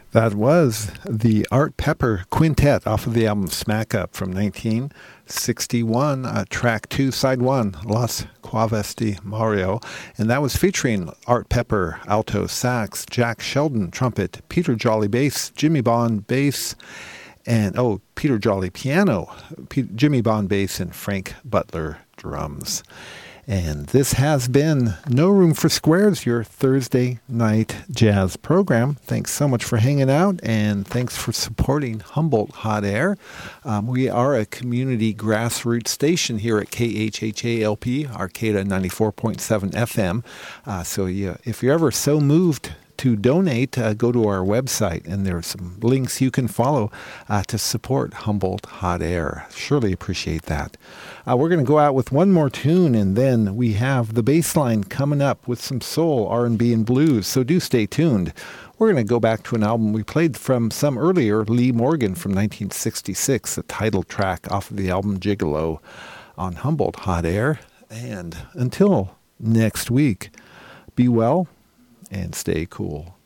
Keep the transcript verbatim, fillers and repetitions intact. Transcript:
That was the Art Pepper Quintet off of the album Smack Up from nineteen sixty-one, uh, track two, side one, Las Cuevas de Mario. And that was featuring Art Pepper, alto sax, Jack Sheldon, trumpet, Peter Jolly, bass, Jimmy Bond, bass, and, oh, Peter Jolly, piano, P- Jimmy Bond, bass, and Frank Butler, drums. And this has been No Room for Squares, your Thursday night jazz program. Thanks so much for hanging out, and thanks for supporting Humboldt Hot Air. Um, we are a community grassroots station here at K H H A L P, Arcata ninety-four point seven F M. Uh, so yeah, if you're ever so moved to donate, uh, go to our website, and there are some links you can follow uh, to support Humboldt Hot Air. Surely appreciate that. Uh, we're going to go out with one more tune, and then we have the bass line coming up with some soul, R and B, and blues, so do stay tuned. We're going to go back to an album we played from some earlier, Lee Morgan from nineteen sixty-six, the title track off of the album Gigolo on Humboldt Hot Air. And until next week, be well and stay cool.